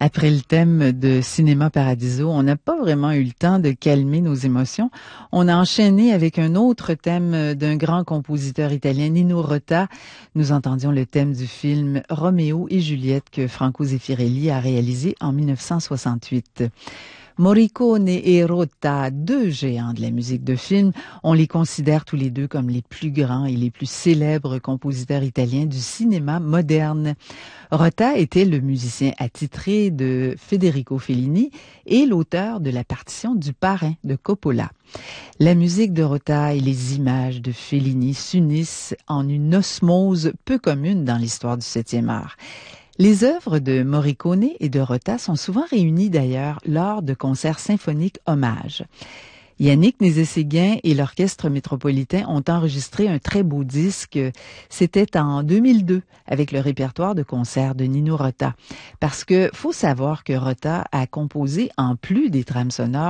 Après le thème de Cinéma Paradiso, on n'a pas vraiment eu le temps de calmer nos émotions. On a enchaîné avec un autre thème d'un grand compositeur italien, Nino Rota. Nous entendions le thème du film Roméo et Juliette que Franco Zeffirelli a réalisé en 1968. Morricone et Rota, deux géants de la musique de film, on les considère tous les deux comme les plus grands et les plus célèbres compositeurs italiens du cinéma moderne. Rota était le musicien attitré de Federico Fellini et l'auteur de la partition du Parrain de Coppola. La musique de Rota et les images de Fellini s'unissent en une osmose peu commune dans l'histoire du 7e art. Les œuvres de Morricone et de Rota sont souvent réunies d'ailleurs lors de concerts symphoniques hommages. Yannick Nézet-Séguin et l'Orchestre métropolitain ont enregistré un très beau disque. C'était en 2002 avec le répertoire de concerts de Nino Rota. Parce que faut savoir que Rota a composé, en plus des trames sonores,